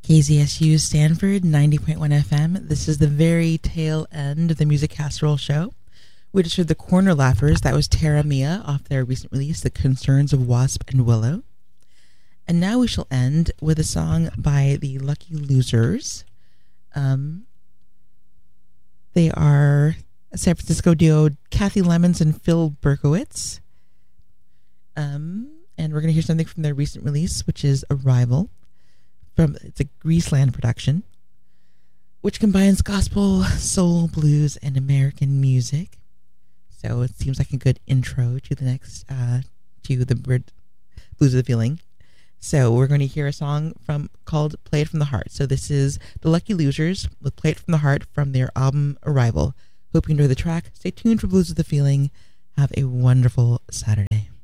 KZSU Stanford 90.1 FM. This is the very tail end of the Music Casserole show. We just heard the Corner Laughers. That was Terra Mia off their recent release, The Concerns of Wasp and Willow. And now we shall end with a song by the Lucky Losers. They are a San Francisco duo, Kathy Lemons and Phil Berkowitz. And we're going to hear something from their recent release, which is Arrival. It's a Greaseland production, which combines gospel, soul, blues, and American music. So it seems like a good intro to the next, to the Blues of the Feeling. So we're going to hear a song called Play It From the Heart. So this is the Lucky Losers with Play It From the Heart from their album Arrival. Hope you enjoy the track. Stay tuned for Blues of the Feeling. Have a wonderful Saturday.